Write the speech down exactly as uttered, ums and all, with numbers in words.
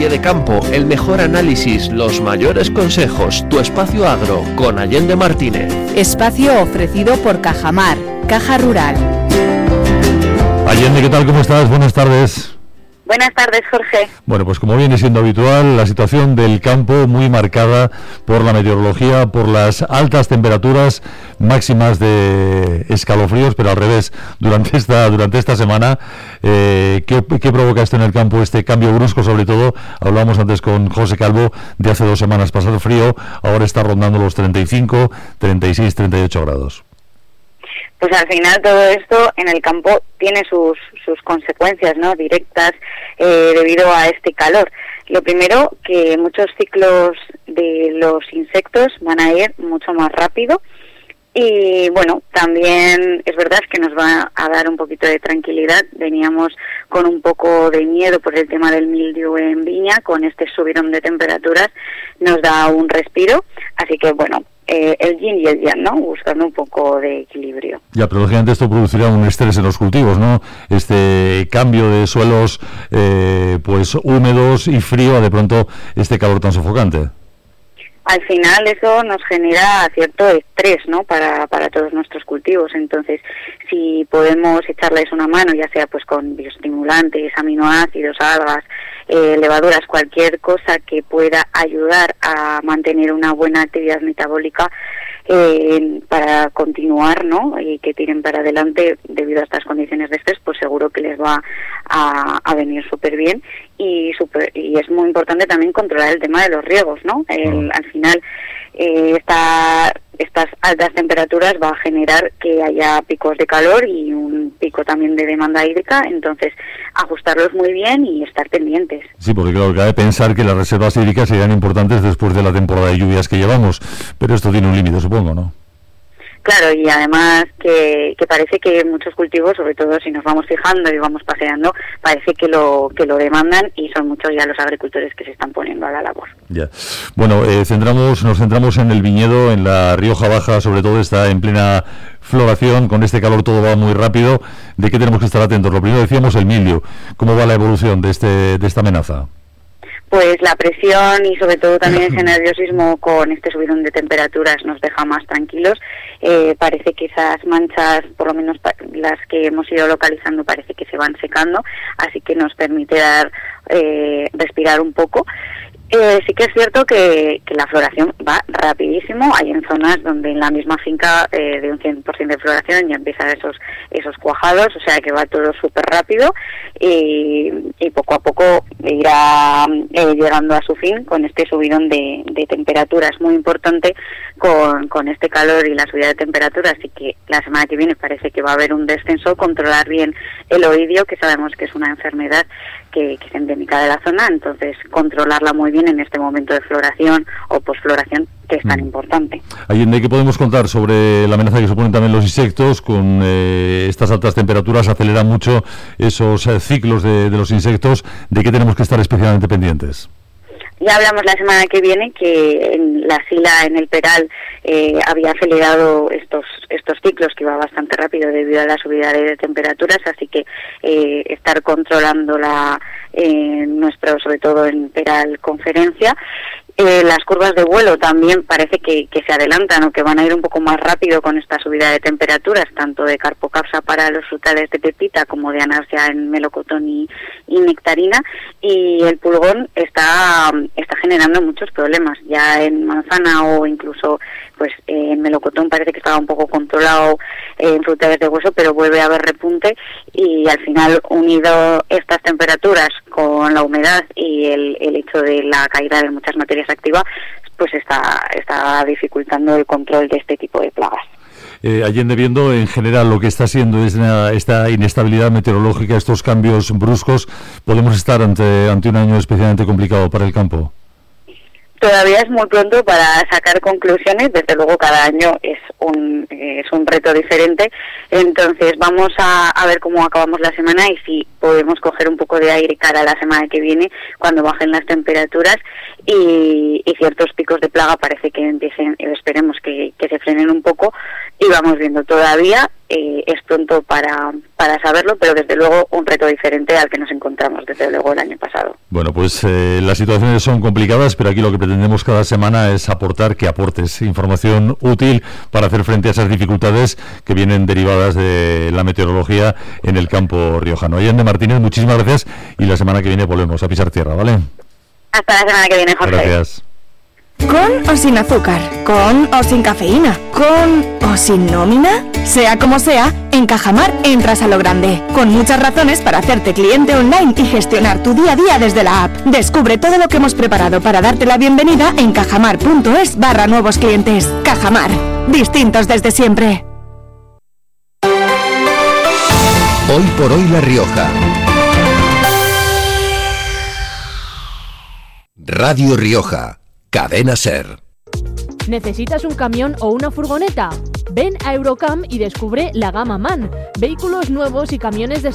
pie de campo, el mejor análisis, los mayores consejos. Tu espacio agro con Allende Martínez. Espacio ofrecido por Cajamar, Caja Rural. Allende, ¿qué tal? ¿Cómo estás? Buenas tardes. Buenas tardes, Jorge. Bueno, pues como viene siendo habitual, la situación del campo muy marcada por la meteorología, por las altas temperaturas máximas de escalofríos, pero al revés, durante esta durante esta semana, eh, ¿qué, ¿qué provoca esto en el campo, este cambio brusco? Sobre todo, hablábamos antes con José Calvo de hace dos semanas pasar frío, ahora está rondando los treinta y cinco, treinta y seis, treinta y ocho grados. Pues al final todo esto en el campo tiene sus, sus consecuencias, ¿no?, directas eh, debido a este calor. Lo primero, que muchos ciclos de los insectos van a ir mucho más rápido y bueno, también es verdad que nos va a dar un poquito de tranquilidad. Veníamos con un poco de miedo por el tema del mildiu en viña, con este subidón de temperaturas nos da un respiro, así que bueno, Eh, el yin y el yang, ¿no?, buscando un poco de equilibrio. Ya, pero lógicamente esto producirá un estrés en los cultivos, ¿no? Este cambio de suelos eh, pues húmedos y frío a de pronto este calor tan sofocante. Al final eso nos genera cierto estrés, ¿no?, para, para todos nuestros cultivos. Entonces, si podemos echarles una mano, ya sea pues con bioestimulantes, aminoácidos, algas, eh, levaduras, cualquier cosa que pueda ayudar a mantener una buena actividad metabólica eh, para continuar, ¿no?, y que tiren para adelante debido a estas condiciones de estrés, pues seguro que les va a, a venir súper bien. Y, super, y es muy importante también controlar el tema de los riegos, ¿no? El, al final, eh, esta, estas altas temperaturas va a generar que haya picos de calor y un pico también de demanda hídrica, entonces ajustarlos muy bien y estar pendientes. Sí, porque claro, cabe pensar que las reservas hídricas serían importantes después de la temporada de lluvias que llevamos, pero esto tiene un límite, supongo, ¿no? Claro, y además que, que parece que muchos cultivos, sobre todo si nos vamos fijando y vamos paseando, parece que lo que lo demandan y son muchos ya los agricultores que se están poniendo a la labor. Ya. Bueno, eh, centramos, nos centramos en el viñedo, en la Rioja Baja, sobre todo está en plena floración, con este calor todo va muy rápido. ¿De qué tenemos que estar atentos? Lo primero decíamos el mildiu. ¿Cómo va la evolución de este de esta amenaza? Pues la presión y sobre todo también ese nerviosismo con este subidón de temperaturas nos deja más tranquilos. Eh, parece que esas manchas, por lo menos las que hemos ido localizando, parece que se van secando, así que nos permite dar, eh, respirar un poco. Eh, sí que es cierto que, que la floración va rapidísimo. Hay en zonas donde en la misma finca eh, de un cien por ciento de floración ya empiezan esos esos cuajados, o sea que va todo súper rápido y, y poco a poco irá eh, llegando a su fin con este subidón de, de temperaturas muy importante con, con este calor y la subida de temperaturas. Así que la semana que viene parece que va a haber un descenso, controlar bien el oidio, que sabemos que es una enfermedad que, que es endémica de la zona, entonces controlarla muy bien en este momento de floración o posfloración, que es tan mm. importante. Allende, ¿qué podemos contar sobre la amenaza que suponen también los insectos? Con eh, estas altas temperaturas aceleran mucho esos eh, ciclos de, de los insectos. ¿De qué tenemos que estar especialmente pendientes? Ya hablamos la semana que viene que en la sila, en el peral, eh, había acelerado estos estos ciclos, que iba bastante rápido debido a la subida de temperaturas, así que eh, estar controlándola eh, nuestro, sobre todo en peral conferencia. Eh, las curvas de vuelo también parece que, que se adelantan o que van a ir un poco más rápido con esta subida de temperaturas, tanto de carpocapsa para los frutales de pepita como de anarcia en melocotón y, y nectarina, y el pulgón está, está generando muchos problemas. Ya en manzana o incluso pues eh, en melocotón parece que estaba un poco controlado eh, en frutales de hueso, pero vuelve a haber repunte y al final, unido estas temperaturas con la humedad y el, el hecho de la caída de muchas materias activas, pues está, está dificultando el control de este tipo de plagas. Eh, Allende, viendo en general lo que está siendo es una, esta inestabilidad meteorológica, estos cambios bruscos, ¿podemos estar ante, ante un año especialmente complicado para el campo? Todavía es muy pronto para sacar conclusiones, desde luego cada año es un es un reto diferente, entonces vamos a, a ver cómo acabamos la semana y si podemos coger un poco de aire cara a la semana que viene cuando bajen las temperaturas y, y ciertos picos de plaga parece que empiecen, esperemos que, que se frenen un poco, y vamos viendo. Todavía eh, es pronto para, para saberlo, pero desde luego un reto diferente al que nos encontramos desde luego el año pasado. Bueno, pues eh, las situaciones son complicadas, pero aquí lo que pretendemos cada semana es aportar, que aportes información útil para hacer frente a esas dificultades que vienen derivadas de la meteorología en el campo riojano. Allende Martínez, muchísimas gracias, y la semana que viene volvemos a pisar tierra, ¿vale? Hasta la semana que viene, Jorge. Gracias. ¿Con o sin azúcar? ¿Con o sin cafeína? ¿Con o sin nómina? Sea como sea, en Cajamar entras a lo grande, con muchas razones para hacerte cliente online y gestionar tu día a día desde la app. Descubre todo lo que hemos preparado para darte la bienvenida en cajamar.es barra nuevos clientes. Cajamar, distintos desde siempre. Hoy por hoy La Rioja. Radio Rioja, Cadena Ser. ¿Necesitas un camión o una furgoneta? Ven a Eurocam y descubre la gama MAN, vehículos nuevos y camiones de